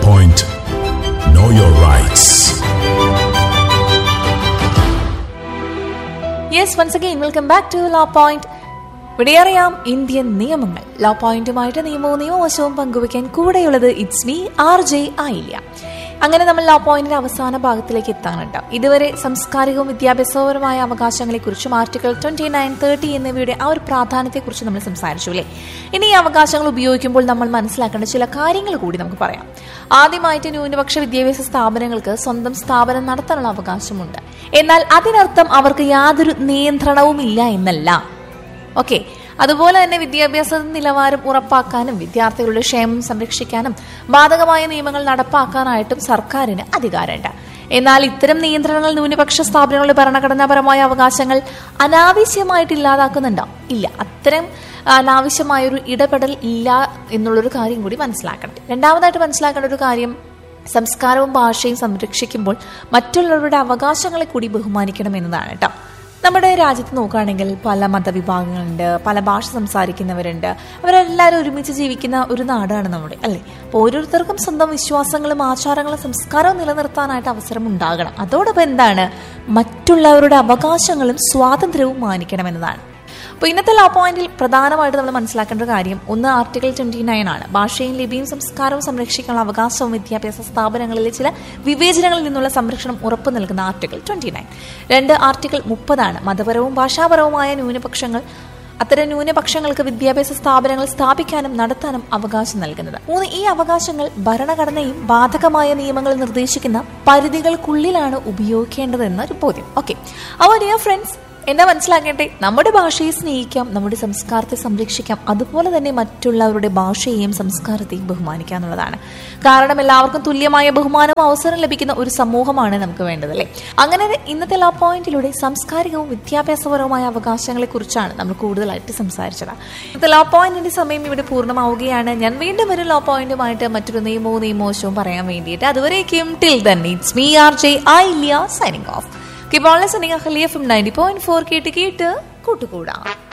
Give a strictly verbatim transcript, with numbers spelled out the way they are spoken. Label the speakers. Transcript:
Speaker 1: Point. Know your rights.
Speaker 2: Yes, once again, welcome back to Law Point. ഇവിടെയറിയാം Indian നിയമങ്ങൾ. Law പോയിന്റുമായിട്ട് നിയമവും നിയമവശവും പങ്കുവയ്ക്കാൻ കൂടെയുള്ളത് it's me R J ആയില്ല. അങ്ങനെ നമ്മൾ ലോ പോയിന്റിന്റെ അവസാന ഭാഗത്തിലേക്ക് എത്താനുണ്ട്. ഇതുവരെ സാംസ്കാരികവും വിദ്യാഭ്യാസപരമായ അവകാശങ്ങളെക്കുറിച്ചും ആർട്ടിക്കിൾ ട്വന്റി നയൻ തേർട്ടി എന്നിവയുടെ ആ ഒരു പ്രാധാന്യത്തെക്കുറിച്ച് നമ്മൾ സംസാരിച്ചു അല്ലേ. ഇനി ഈ അവകാശങ്ങൾ ഉപയോഗിക്കുമ്പോൾ നമ്മൾ മനസ്സിലാക്കേണ്ട ചില കാര്യങ്ങൾ കൂടി നമുക്ക് പറയാം. ആദ്യമായിട്ട് ന്യൂനപക്ഷ വിദ്യാഭ്യാസ സ്ഥാപനങ്ങൾക്ക് സ്വന്തം സ്ഥാപനം നടത്താനുള്ള അവകാശമുണ്ട്. എന്നാൽ അതിനർത്ഥം അവർക്ക് യാതൊരു നിയന്ത്രണവും ഇല്ല എന്നല്ല. ഓക്കെ, അതുപോലെ തന്നെ വിദ്യാഭ്യാസ നിലവാരം ഉറപ്പാക്കാനും വിദ്യാർത്ഥികളുടെ ക്ഷേമം സംരക്ഷിക്കാനും ബാധകമായ നിയമങ്ങൾ നടപ്പാക്കാനായിട്ടും സർക്കാരിന് അധികാരമുണ്ട്. എന്നാൽ ഇത്തരം നിയന്ത്രണങ്ങൾ ന്യൂനപക്ഷ സ്ഥാപനങ്ങളുടെ ഭരണഘടനാപരമായ അവകാശങ്ങൾ അനാവശ്യമായിട്ട് ഇല്ലാതാക്കുന്നുണ്ടോ? ഇല്ല, അത്തരം അനാവശ്യമായൊരു ഇടപെടൽ ഇല്ല എന്നുള്ളൊരു കാര്യം കൂടി മനസ്സിലാക്കണം. രണ്ടാമതായിട്ട് മനസ്സിലാക്കേണ്ട ഒരു കാര്യം, സംസ്കാരവും ഭാഷയും സംരക്ഷിക്കുമ്പോൾ മറ്റുള്ളവരുടെ അവകാശങ്ങളെ കൂടി ബഹുമാനിക്കണം എന്നതാണ് കേട്ടോ. നമ്മുടെ രാജ്യത്ത് നോക്കുകയാണെങ്കിൽ പല മതവിഭാഗങ്ങളുണ്ട്, പല ഭാഷ സംസാരിക്കുന്നവരുണ്ട്. അവരെല്ലാവരും ഒരുമിച്ച് ജീവിക്കുന്ന ഒരു നാടാണ് നമ്മുടെ, അല്ലേ? അപ്പോൾ ഓരോരുത്തർക്കും സ്വന്തം വിശ്വാസങ്ങളും ആചാരങ്ങളും സംസ്കാരവും നിലനിർത്താനായിട്ട് അവസരം ഉണ്ടാകണം. അതോടൊപ്പം എന്താണ്, മറ്റുള്ളവരുടെ അവകാശങ്ങളും സ്വാതന്ത്ര്യവും മാനിക്കണം എന്നതാണ്. അപ്പോൾ ഇന്നത്തെ ലോ പോയിന്റിൽ പ്രധാനമായിട്ട് നമ്മൾ മനസ്സിലാക്കേണ്ട ഒരു കാര്യം, ഒന്ന് ആർട്ടിക്കിൾ ട്വന്റി നയൻ ആണ്. ഭാഷയും ലിപിയും സംസ്കാരവും സംരക്ഷിക്കാനുള്ള അവകാശവും വിദ്യാഭ്യാസ സ്ഥാപനങ്ങളിലെ ചില വിവേചനങ്ങളിൽ നിന്നുള്ള സംരക്ഷണം ഉറപ്പു നൽകുന്ന ആർട്ടിക്കിൾ ട്വന്റി നയൻ. രണ്ട് ആർട്ടിക്കിൾ മുപ്പതാണ്. മതപരവും ഭാഷാപരവുമായ ന്യൂനപക്ഷങ്ങൾ അത്തരം ന്യൂനപക്ഷങ്ങൾക്ക് വിദ്യാഭ്യാസ സ്ഥാപനങ്ങൾ സ്ഥാപിക്കാനും നടത്താനും അവകാശം നൽകുന്നത്. മൂന്ന് ഈ അവകാശങ്ങൾ ഭരണഘടനയും ബാധകമായ നിയമങ്ങൾ നിർദ്ദേശിക്കുന്ന പരിധികൾക്കുള്ളിലാണ് ഉപയോഗിക്കേണ്ടതെന്ന ഒരു ബോധ്യം. ഓക്കെ, അപ്പോൾ ഡിയർ ഫ്രണ്ട്സ്, എന്താ മനസ്സിലാക്കേണ്ടേ? നമ്മുടെ ഭാഷയെ സ്നേഹിക്കാം, നമ്മുടെ സംസ്കാരത്തെ സംരക്ഷിക്കാം, അതുപോലെ തന്നെ മറ്റുള്ളവരുടെ ഭാഷയെയും സംസ്കാരത്തെയും ബഹുമാനിക്കുക എന്നുള്ളതാണ്. കാരണം എല്ലാവർക്കും തുല്യമായ ബഹുമാനവും അവസരം ലഭിക്കുന്ന ഒരു സമൂഹമാണ് നമുക്ക് വേണ്ടത്, അല്ലേ? അങ്ങനെ ഇന്നത്തെ ലോ പോയിന്റിലൂടെ സാംസ്കാരികവും വിദ്യാഭ്യാസപരവുമായ അവകാശങ്ങളെ കുറിച്ചാണ് നമ്മൾ കൂടുതലായിട്ട് സംസാരിച്ചത്. ഇന്നത്തെ ലോ പോയിന്റിന്റെ സമയം ഇവിടെ പൂർണ്ണമാവുകയാണ്. ഞാൻ വീണ്ടും ഒരു ലോ പോയിന്റുമായിട്ട് മറ്റൊരു നിയമവും നിയമവശവും പറയാൻ വേണ്ടിയിട്ട്. അതുവരേക്കും till then it's me R J Ayilya signing off. Keep on listening. Ahali F M ninety point four കേട്ട് കേട്ട് കൂട്ടുകൂടാം.